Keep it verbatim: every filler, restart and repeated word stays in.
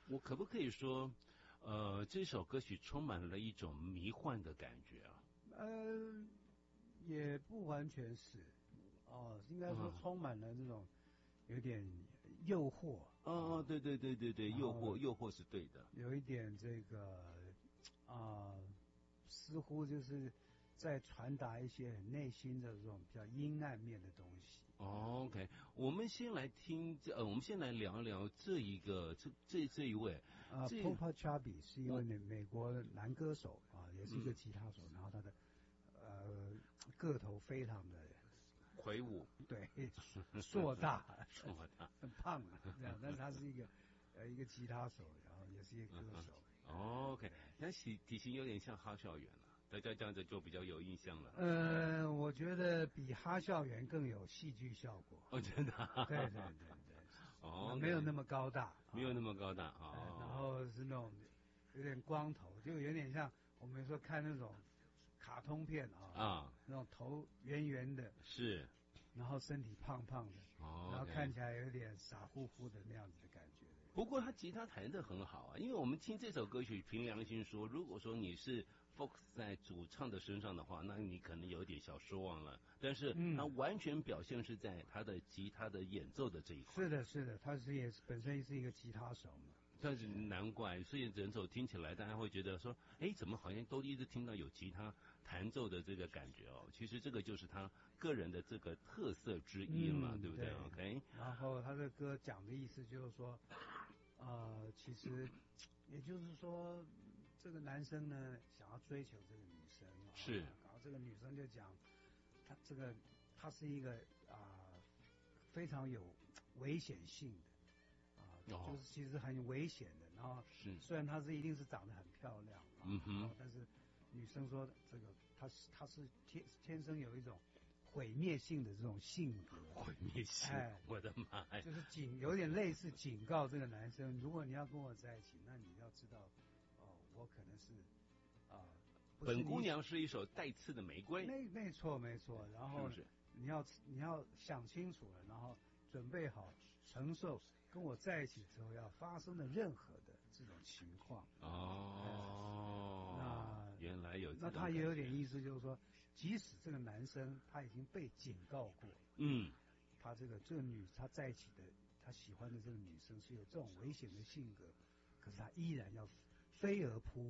我可不可以说，呃，这首歌曲充满了一种迷幻的感觉啊？ 呃，也不完全是，哦，应该说充满了这种有点诱惑。 哦哦，对对对对对，诱惑诱惑是对的， 有一点这个啊、呃，似乎就是在传达一些很内心的这种比较阴暗面的东西。 哦 OK， 我们先来听这，呃，我们先来聊一聊这一个这这这一位啊 ，Popa Chubby 是一位美国男歌手啊，也是一个吉他手，嗯、然后他的呃个头非常的魁梧， 对，硕大， 硕大， 很胖啊，这样，但是他是一个呃一个吉他手，然后也是一个歌手。 嗯哦、OK， 他体体型有点像哈校园了。大家这样子就比较有印象了。 呃，我觉得比哈校园更有戏剧效果。 哦，真的、啊。 对对对对。 哦， 没有那么高大， 没有那么高大啊、 哦。然后是那种有点光头，就有点像我们说看那种卡通片啊，啊，那种头圆圆的， 是， 然后身体胖胖的， 哦， 然后看起来有点傻乎乎的那样子的感觉。 不过他吉他弹得很好啊，因为我们听这首歌曲，凭良心说，如果说你是 focus 在主唱的身上的话，那你可能有点小失望了。但是他完全表现是在他的吉他的演奏的这一块。 是的，是的，他是也是本身是一个吉他手嘛。 但是难怪，所以整首听起来，大家会觉得说，哎，怎么好像都一直听到有吉他弹奏的这个感觉哦？其实这个就是他个人的这个特色之一嘛， 嗯、 对不对 ？OK。 然后他的歌讲的意思就是说，呃，其实也就是说，这个男生呢想要追求这个女生， 是， 然后这个女生就讲，他这个他是一个啊、呃、非常有危险性的。啊， 哦、 就是其实很危险的，然后是虽然她是一定是长得很漂亮， 嗯哼， 但是女生说这个她是她是天天生有一种毁灭性的这种性格， 毁灭性，哎，我的妈呀， 就是警有点类似警告这个男生，如果你要跟我在一起，那你要知道，哦，我可能是啊，呃、 本姑娘是一首带刺的玫瑰， 没没错没错，然后是是你要你要想清楚了，然后准备好承受跟我在一起之后要发生的任何的这种情况。 哦，那原来有这那他也有点意思，就是说，即使这个男生他已经被警告过， 嗯， 他这个这个女他在一起的他喜欢的这个女生是有这种危险的性格，可是他依然要飞蛾扑